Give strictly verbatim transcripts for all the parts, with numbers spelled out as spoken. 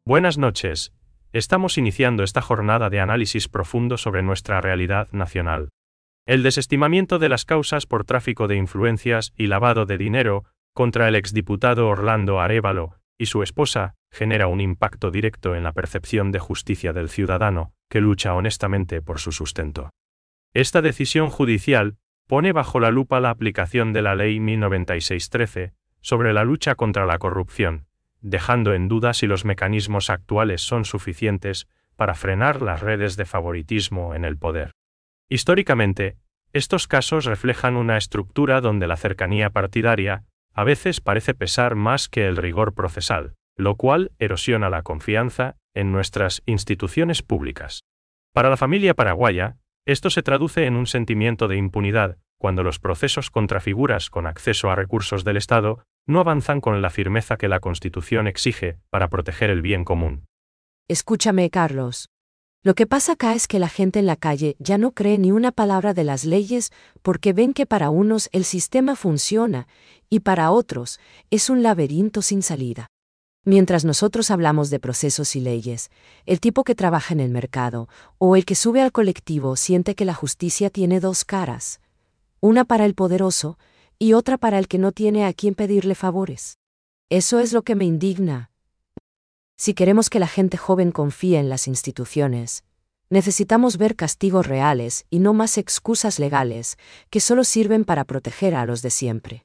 Buenas noches. Estamos iniciando esta jornada de análisis profundo sobre nuestra realidad nacional. El desestimamiento de las causas por tráfico de influencias y lavado de dinero contra el exdiputado Orlando Arévalo y su esposa genera un impacto directo en la percepción de justicia del ciudadano que lucha honestamente por su sustento. Esta decisión judicial pone bajo la lupa la aplicación de la Ley mil noventa y seis trece sobre la lucha contra la corrupción, dejando en duda si los mecanismos actuales son suficientes para frenar las redes de favoritismo en el poder. Históricamente, estos casos reflejan una estructura donde la cercanía partidaria a veces parece pesar más que el rigor procesal, lo cual erosiona la confianza en nuestras instituciones públicas. Para la familia paraguaya, esto se traduce en un sentimiento de impunidad cuando los procesos contra figuras con acceso a recursos del Estado no avanzan con la firmeza que la Constitución exige para proteger el bien común. Escúchame, Carlos. Lo que pasa acá es que la gente en la calle ya no cree ni una palabra de las leyes porque ven que para unos el sistema funciona y para otros es un laberinto sin salida. Mientras nosotros hablamos de procesos y leyes, el tipo que trabaja en el mercado o el que sube al colectivo siente que la justicia tiene dos caras, una para el poderoso y otra para el que no tiene a quien pedirle favores. Eso es lo que me indigna. Si queremos que la gente joven confíe en las instituciones, necesitamos ver castigos reales y no más excusas legales que solo sirven para proteger a los de siempre.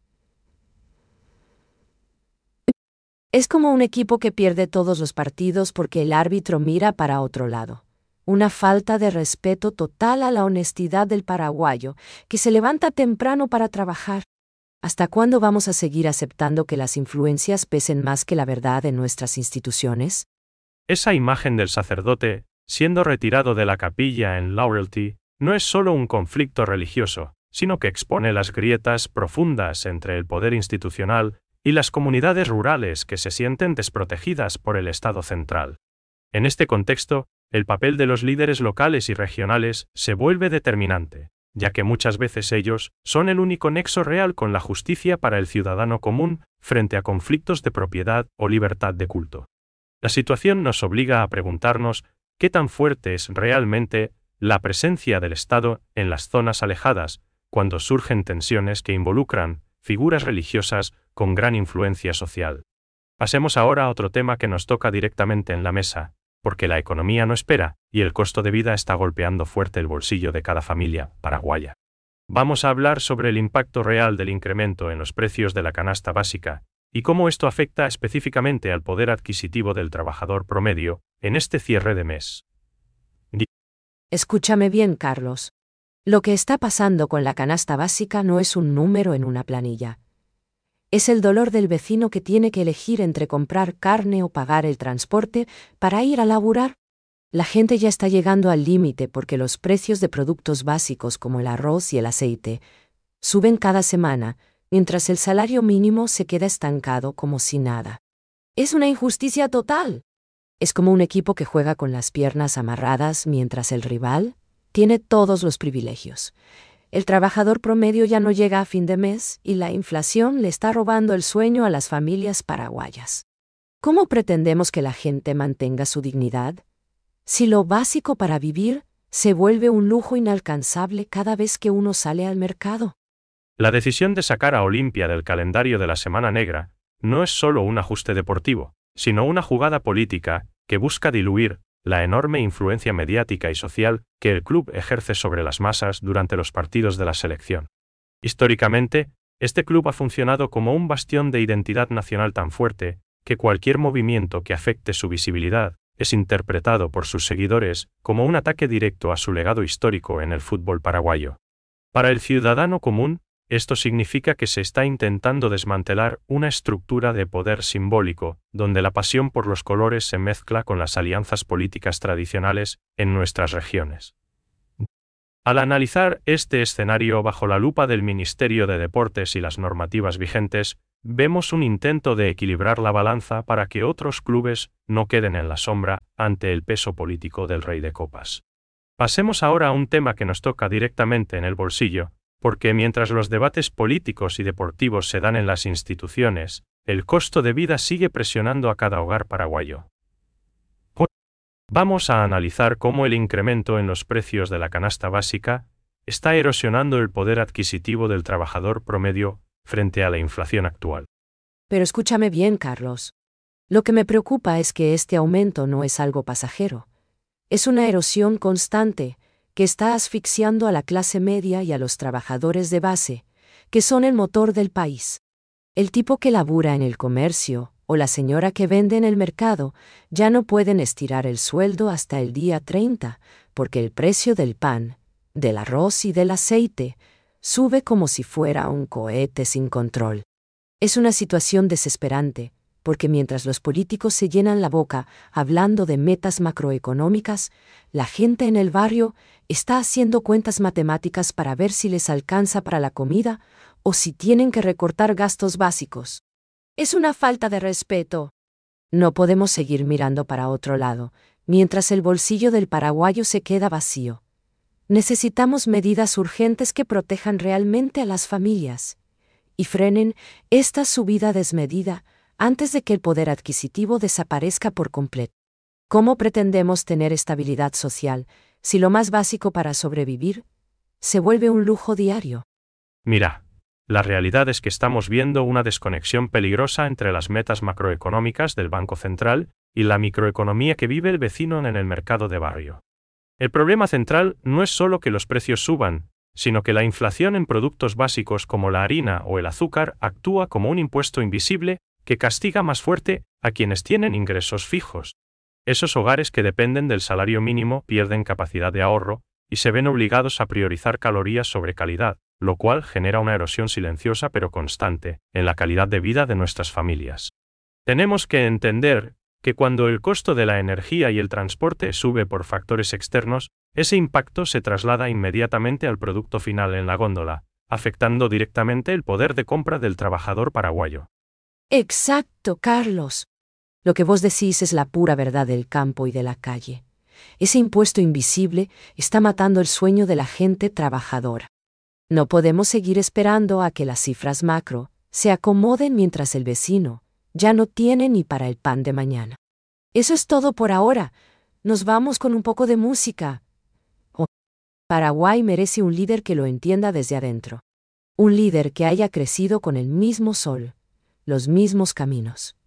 Es como un equipo que pierde todos los partidos porque el árbitro mira para otro lado. Una falta de respeto total a la honestidad del paraguayo, que se levanta temprano para trabajar. ¿Hasta cuándo vamos a seguir aceptando que las influencias pesen más que la verdad en nuestras instituciones? Esa imagen del sacerdote, siendo retirado de la capilla en Laurelty, no es solo un conflicto religioso, sino que expone las grietas profundas entre el poder institucional y las comunidades rurales que se sienten desprotegidas por el Estado central. En este contexto, el papel de los líderes locales y regionales se vuelve determinante, ya que muchas veces ellos son el único nexo real con la justicia para el ciudadano común frente a conflictos de propiedad o libertad de culto. La situación nos obliga a preguntarnos qué tan fuerte es realmente la presencia del Estado en las zonas alejadas cuando surgen tensiones que involucran figuras religiosas con gran influencia social. Pasemos ahora a otro tema que nos toca directamente en la mesa, porque la economía no espera y el costo de vida está golpeando fuerte el bolsillo de cada familia paraguaya. Vamos a hablar sobre el impacto real del incremento en los precios de la canasta básica y cómo esto afecta específicamente al poder adquisitivo del trabajador promedio en este cierre de mes. Escúchame bien, Carlos. Lo que está pasando con la canasta básica no es un número en una planilla. Es el dolor del vecino que tiene que elegir entre comprar carne o pagar el transporte para ir a laburar. La gente ya está llegando al límite porque los precios de productos básicos como el arroz y el aceite suben cada semana, mientras el salario mínimo se queda estancado como si nada. Es una injusticia total. Es como un equipo que juega con las piernas amarradas mientras el rival tiene todos los privilegios. El trabajador promedio ya no llega a fin de mes y la inflación le está robando el sueño a las familias paraguayas. ¿Cómo pretendemos que la gente mantenga su dignidad si lo básico para vivir se vuelve un lujo inalcanzable cada vez que uno sale al mercado? La decisión de sacar a Olimpia del calendario de la Semana Negra no es solo un ajuste deportivo, sino una jugada política que busca diluir la enorme influencia mediática y social que el club ejerce sobre las masas durante los partidos de la selección. Históricamente, este club ha funcionado como un bastión de identidad nacional tan fuerte que cualquier movimiento que afecte su visibilidad es interpretado por sus seguidores como un ataque directo a su legado histórico en el fútbol paraguayo. Para el ciudadano común, esto significa que se está intentando desmantelar una estructura de poder simbólico, donde la pasión por los colores se mezcla con las alianzas políticas tradicionales en nuestras regiones. Al analizar este escenario bajo la lupa del Ministerio de Deportes y las normativas vigentes, vemos un intento de equilibrar la balanza para que otros clubes no queden en la sombra ante el peso político del Rey de Copas. Pasemos ahora a un tema que nos toca directamente en el bolsillo, porque mientras los debates políticos y deportivos se dan en las instituciones, el costo de vida sigue presionando a cada hogar paraguayo. Vamos a analizar cómo el incremento en los precios de la canasta básica está erosionando el poder adquisitivo del trabajador promedio frente a la inflación actual. Pero escúchame bien, Carlos. Lo que me preocupa es que este aumento no es algo pasajero. Es una erosión constante que está asfixiando a la clase media y a los trabajadores de base, que son el motor del país. El tipo que labura en el comercio o la señora que vende en el mercado ya no pueden estirar el sueldo hasta el día treinta, porque el precio del pan, del arroz y del aceite sube como si fuera un cohete sin control. Es una situación desesperante, porque mientras los políticos se llenan la boca hablando de metas macroeconómicas, la gente en el barrio está haciendo cuentas matemáticas para ver si les alcanza para la comida o si tienen que recortar gastos básicos. Es una falta de respeto. No podemos seguir mirando para otro lado, mientras el bolsillo del paraguayo se queda vacío. Necesitamos medidas urgentes que protejan realmente a las familias y frenen esta subida desmedida antes de que el poder adquisitivo desaparezca por completo. ¿Cómo pretendemos tener estabilidad social si lo más básico para sobrevivir se vuelve un lujo diario? Mira, la realidad es que estamos viendo una desconexión peligrosa entre las metas macroeconómicas del Banco Central y la microeconomía que vive el vecino en el mercado de barrio. El problema central no es solo que los precios suban, sino que la inflación en productos básicos como la harina o el azúcar actúa como un impuesto invisible que castiga más fuerte a quienes tienen ingresos fijos. Esos hogares que dependen del salario mínimo pierden capacidad de ahorro y se ven obligados a priorizar calorías sobre calidad, lo cual genera una erosión silenciosa pero constante en la calidad de vida de nuestras familias. Tenemos que entender que cuando el costo de la energía y el transporte sube por factores externos, ese impacto se traslada inmediatamente al producto final en la góndola, afectando directamente el poder de compra del trabajador paraguayo. Exacto, Carlos. Lo que vos decís es la pura verdad del campo y de la calle. Ese impuesto invisible está matando el sueño de la gente trabajadora. No podemos seguir esperando a que las cifras macro se acomoden mientras el vecino ya no tiene ni para el pan de mañana. Eso es todo por ahora. Nos vamos con un poco de música. Oh, Paraguay merece un líder que lo entienda desde adentro. Un líder que haya crecido con el mismo sol, los mismos caminos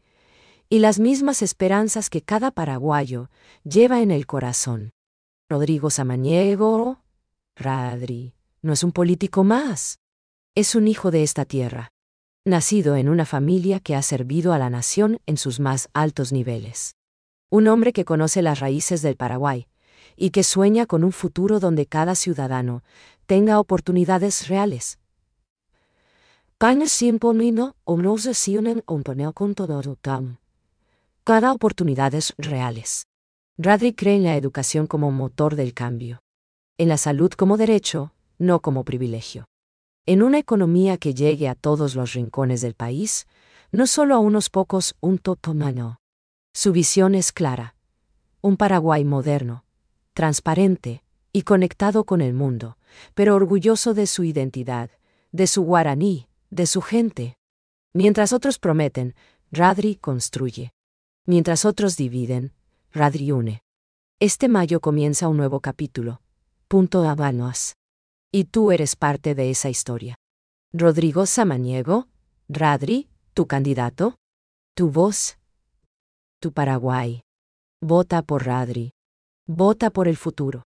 y las mismas esperanzas que cada paraguayo lleva en el corazón. Rodrigo Samaniego, Radri, no es un político más. Es un hijo de esta tierra, nacido en una familia que ha servido a la nación en sus más altos niveles. Un hombre que conoce las raíces del Paraguay y que sueña con un futuro donde cada ciudadano tenga oportunidades reales. Cada oportunidades reales. Radri cree en la educación como motor del cambio. En la salud como derecho, no como privilegio. En una economía que llegue a todos los rincones del país, no solo a unos pocos, un totomano. Su visión es clara. Un Paraguay moderno, transparente y conectado con el mundo, pero orgulloso de su identidad, de su guaraní, de su gente. Mientras otros prometen, Radri construye. Mientras otros dividen, Radri une. Este mayo comienza un nuevo capítulo. Punto Habanos. Y tú eres parte de esa historia. Rodrigo Samaniego, Radri, tu candidato, tu voz, tu Paraguay. Vota por Radri. Vota por el futuro.